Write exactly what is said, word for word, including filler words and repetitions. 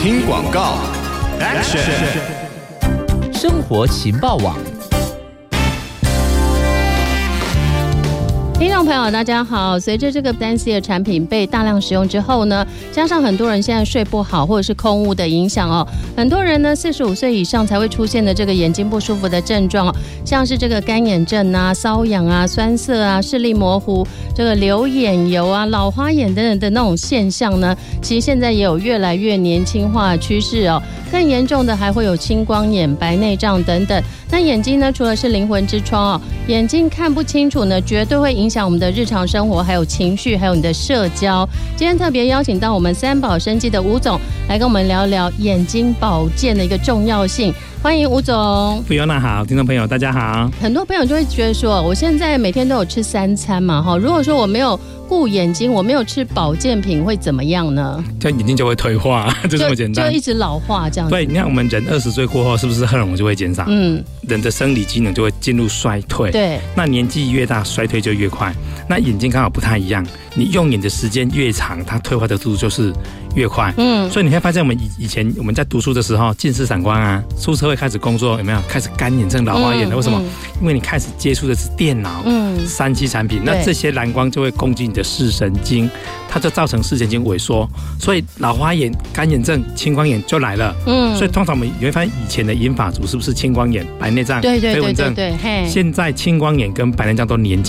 听广告 ，Action！ 生活情报网。 听众朋友大家好，随着这个三 C 的产品被大量使用之后呢，加上很多人现在睡不好或者是空污的影响哦，很多人呢四十五岁以上才会出现的这个眼睛不舒服的症状哦，像是这个干眼症啊、瘙痒啊、酸涩啊、视力模糊、这个流眼油啊、老花眼等等的那种现象呢，其实现在也有越来越年轻化的趋势哦。更严重的还会有青光眼、白内障等等。那眼睛呢，除了是灵魂之窗哦，眼睛看不清楚呢，绝对会影响我们的日常生活，还有情绪，还有你的社交。今天特别邀请到我们三宝生技的吴总来跟我们聊聊眼睛保健的一个重要性。欢迎吴总。 菲欧娜好，听众朋友大家好。 很多朋友就会觉得说，我现在每天都有吃三餐嘛，哈，如果说我没有顾眼睛，我没有吃保健品，会怎么样呢？ 这眼睛就会退化，就这么简单， 就一直老化这样子。 对，你看我们人二十岁过后，是不是荷尔蒙就会减少？嗯，人的生理机能就会进入衰退。 对， 那年纪越大，衰退就越快。那眼睛刚好不太一样，你用眼的时间越长，它退化的速度就是越快。嗯，所以你会发现，我们以以前我们在读书的时候，近视散光啊，出社会开始工作，有没有开始干眼症、老花眼了？为什么？因为你开始接触的是电脑、嗯，三 C 产品，那这些蓝光就会攻击你的视神经，它就造成视神经萎缩，所以老花眼、干眼症、青光眼就来了。嗯，所以通常我们你会发现，以前的银发族是不是青光眼、白内障、 对对对飞蚊症？ 对对， 现在青光眼跟白内障都年